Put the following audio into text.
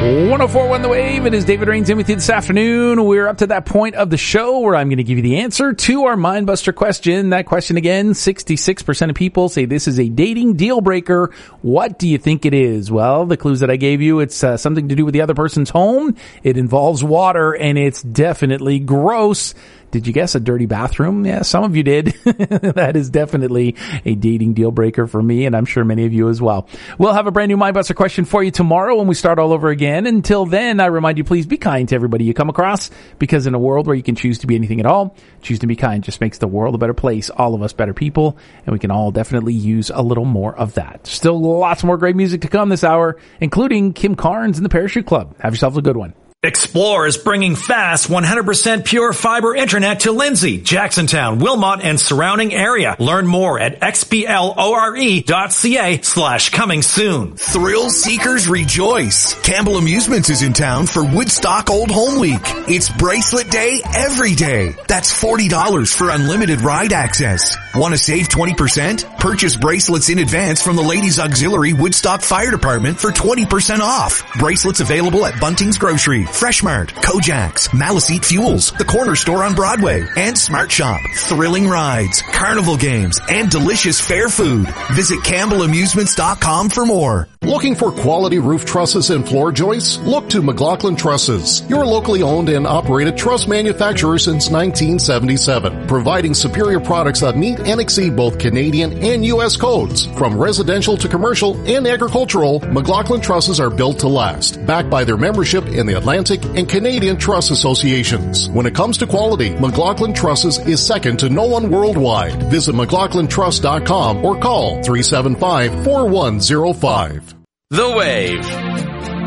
104.1 The Wave. It is David Rains in with you this afternoon. We're up to that point of the show where I'm going to give you the answer to our Mindbuster question. That question again, 66% of people say this is a dating deal breaker. What do you think it is? Well, the clues that I gave you, it's something to do with the other person's home. It involves water, and it's definitely gross. Did you guess a dirty bathroom? Yeah, some of you did. That is definitely a dating deal breaker for me, and I'm sure many of you as well. We'll have a brand new Mindbuster question for you tomorrow when we start all over again. Until then, I remind you, please be kind to everybody you come across, because in a world where you can choose to be anything at all, choose to be kind just makes the world a better place, all of us better people, and we can all definitely use a little more of that. Still lots more great music to come this hour, including Kim Carnes and the Parachute Club. Have yourselves a good one. Explore is bringing fast 100% pure fiber internet to Lindsay, Jacksontown, Wilmot, and surrounding area. Learn more at xplore.ca/coming soon. Thrill seekers rejoice. Campbell Amusements is in town for Woodstock Old Home Week. It's bracelet day every day. That's $40 for unlimited ride access. Want to save 20%? Purchase bracelets in advance from the Ladies Auxiliary Woodstock Fire Department for 20% off. Bracelets available at Bunting's Grocery, Fresh Mart, Kojak's, Maliseet Fuels, the Corner Store on Broadway, and Smart Shop. Thrilling rides, carnival games, and delicious fair food. Visit CampbellAmusements.com for more. Looking for quality roof trusses and floor joists? Look to McLaughlin Trusses, your locally owned and operated truss manufacturer since 1977, providing superior products that meet and exceed both Canadian and U.S. codes. From residential to commercial and agricultural, McLaughlin Trusses are built to last, backed by their membership in the Atlantic and Canadian Truss Associations. When it comes to quality, McLaughlin Trusses is second to no one worldwide. Visit McLaughlinTruss.com or call 375-4105. The Wave.